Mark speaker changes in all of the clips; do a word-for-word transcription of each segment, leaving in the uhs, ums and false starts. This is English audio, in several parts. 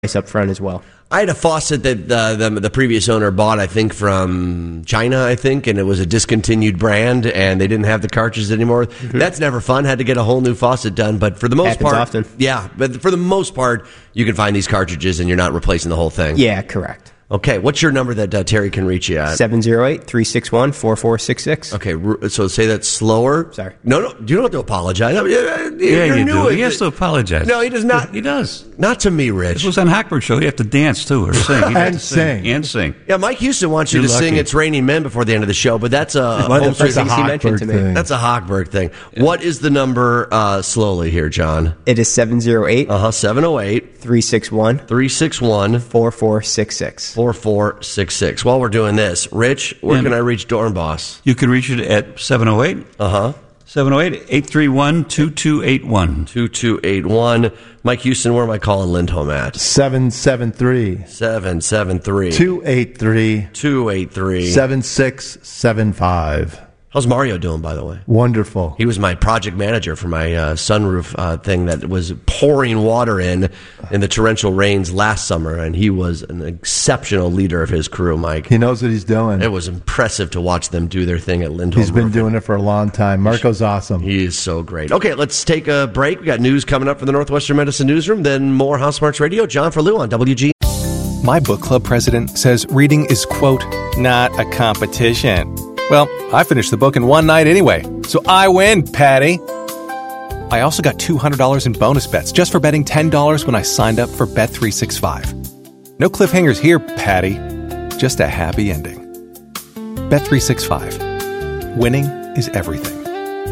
Speaker 1: up front as well.
Speaker 2: I had a faucet that uh, the, the previous owner bought, I think, from China, I think, and it was a discontinued brand, and they didn't have the cartridges anymore. Mm-hmm. That's never fun. Had to get a whole new faucet done, but for the most
Speaker 1: Happens
Speaker 2: part,
Speaker 1: often.
Speaker 2: yeah, but for the most part, you can find these cartridges, and you're not replacing the whole thing.
Speaker 1: Yeah, correct.
Speaker 2: Okay, what's your number that uh, Terry can reach you at?
Speaker 1: seven oh eight, three six one, four four six six.
Speaker 2: Okay, so say that slower.
Speaker 1: Sorry.
Speaker 2: No, no, you don't have to apologize. I mean,
Speaker 3: yeah,
Speaker 2: you're
Speaker 3: you
Speaker 2: new
Speaker 3: do.
Speaker 2: at
Speaker 3: He has
Speaker 2: it.
Speaker 3: to apologize.
Speaker 2: No, he does not.
Speaker 3: He does.
Speaker 2: Not to me, Rich.
Speaker 3: It was on Hackberg Show. You have to dance, too, or sing. He'd have
Speaker 4: And
Speaker 3: to sing.
Speaker 4: sing.
Speaker 3: And sing.
Speaker 2: Yeah, Mike Houston wants you
Speaker 3: You're
Speaker 2: to sing
Speaker 3: lucky.
Speaker 2: It's Raining Men before the end of the show, but that's a
Speaker 4: Well,
Speaker 2: home
Speaker 4: that's
Speaker 2: street-
Speaker 4: a
Speaker 1: he mentioned to me.
Speaker 4: Hochberg thing.
Speaker 2: That's a Hochberg thing. Yeah. What is the number uh, slowly here, John?
Speaker 1: It is seven oh eight,
Speaker 2: Uh-huh, seven oh eight,
Speaker 1: three six one,
Speaker 2: three six one,
Speaker 1: four four six six.
Speaker 2: four four six six. While we're doing this, Rich, where
Speaker 3: Yeah.
Speaker 2: can I reach Dorn Boss?
Speaker 3: You can reach it at seven oh eight,
Speaker 2: Uh-huh.
Speaker 3: seven oh eight, eight three one, two two eight one.
Speaker 2: two two eight one. Mike Houston, where am I calling Lindholm at?
Speaker 4: seven seven three,
Speaker 2: seven seven three,
Speaker 4: two eight three,
Speaker 2: two eight three.
Speaker 4: seven six seven five.
Speaker 2: How's Mario doing, by the way?
Speaker 4: Wonderful.
Speaker 2: He was my project manager for my uh, sunroof uh, thing that was pouring water in in the torrential rains last summer, and he was an exceptional leader of his crew, Mike.
Speaker 4: He knows what he's doing.
Speaker 2: It was impressive to watch them do their thing at Lindholm.
Speaker 4: He's been
Speaker 2: Roofing.
Speaker 4: doing it for a long time. Marco's awesome.
Speaker 2: He is so great. Okay, let's take a break. We got news coming up from the Northwestern Medicine Newsroom, then more House Smarts Radio. John Ferlew on W G.
Speaker 5: My book club president says reading is, quote, not a competition. Well, I finished the book in one night anyway, so I win, Patty. I also got two hundred dollars in bonus bets just for betting ten dollars when I signed up for Bet three sixty-five. No cliffhangers here, Patty. Just a happy ending. Bet three sixty-five. Winning is everything.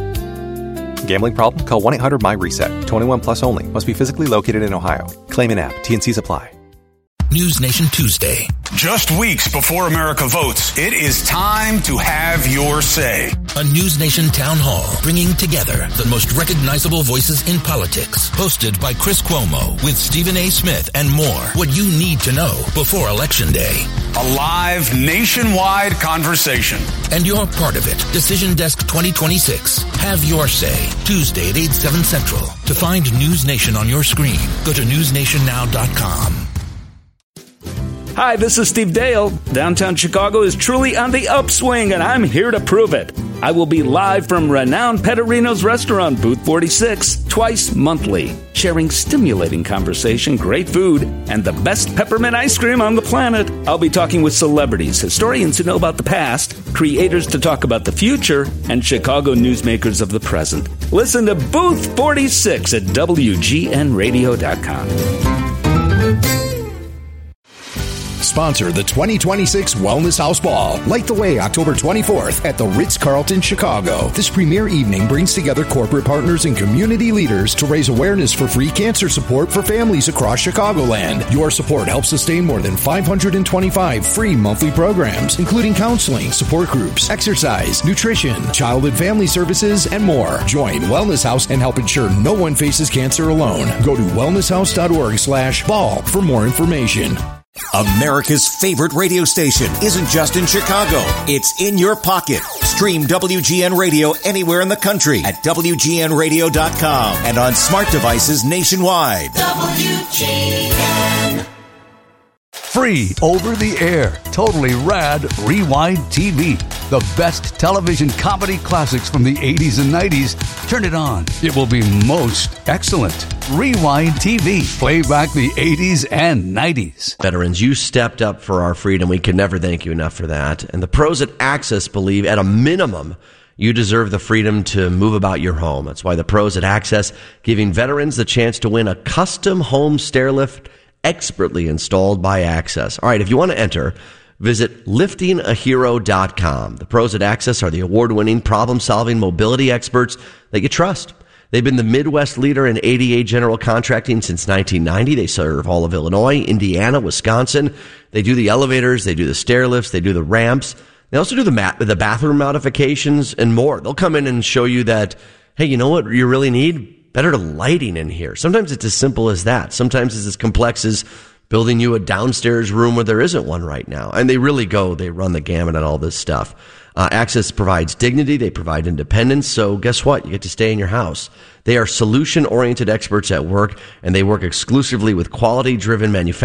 Speaker 5: Gambling problem? Call one eight hundred M Y reset. twenty-one plus only. Must be physically located in Ohio. Claim in app. T N Cs apply.
Speaker 6: News Nation Tuesday.
Speaker 7: Just weeks before America votes, it is time to have your say.
Speaker 6: A News Nation town hall bringing together the most recognizable voices in politics. Hosted by Chris Cuomo with Stephen A. Smith and more. What you need to know before Election Day.
Speaker 7: A live nationwide conversation.
Speaker 6: And you're part of it. Decision Desk twenty twenty-six. Have your say. Tuesday at eight, seven Central. To find News Nation on your screen, go to news nation now dot com.
Speaker 8: Hi, this is Steve Dale. Downtown Chicago is truly on the upswing, and I'm here to prove it. I will be live from renowned Petterino's restaurant, Booth forty-six, twice monthly, sharing stimulating conversation, great food, and the best peppermint ice cream on the planet. I'll be talking with celebrities, historians who know about the past, creators to talk about the future, and Chicago newsmakers of the present. Listen to Booth forty-six at W G N radio dot com.
Speaker 9: Sponsor the twenty twenty-six Wellness House Ball. Light the way October twenty-fourth at the Ritz-Carlton, Chicago. This premier evening brings together corporate partners and community leaders to raise awareness for free cancer support for families across Chicagoland. Your support helps sustain more than five hundred twenty-five free monthly programs, including counseling, support groups, exercise, nutrition, child and family services, and more. Join Wellness House and help ensure no one faces cancer alone. Go to wellness house dot org slash ball for more information.
Speaker 10: America's favorite radio station isn't just in Chicago. It's in your pocket. Stream W G N Radio anywhere in the country at W G N radio dot com and on smart devices nationwide.
Speaker 11: W G N.
Speaker 12: Free over the air, totally rad Rewind T V. The best television comedy classics from the eighties and nineties. Turn it on. It will be most excellent. Rewind T V. Play back the eighties and nineties.
Speaker 2: Veterans, you stepped up for our freedom. We can never thank you enough for that. And the pros at Access believe at a minimum you deserve the freedom to move about your home. That's why the pros at Access giving veterans the chance to win a custom home stair lift expertly installed by Access. All right, if you want to enter, visit lifting a hero dot com. The pros at Access are the award-winning problem-solving mobility experts that you trust. They've been the Midwest leader in A D A general contracting since nineteen ninety. They serve all of Illinois, Indiana, Wisconsin. They do the elevators, they do the stair lifts, they do the ramps. They also do the mat, the bathroom modifications and more. They'll come in and show you that, hey, you know what you really need? Better lighting in here. Sometimes it's as simple as that. Sometimes it's as complex as building you a downstairs room where there isn't one right now. And they really go, they run the gamut on all this stuff. Uh, Access provides dignity. They provide independence. So guess what? You get to stay in your house. They are solution-oriented experts at work, and they work exclusively with quality-driven manufacturers.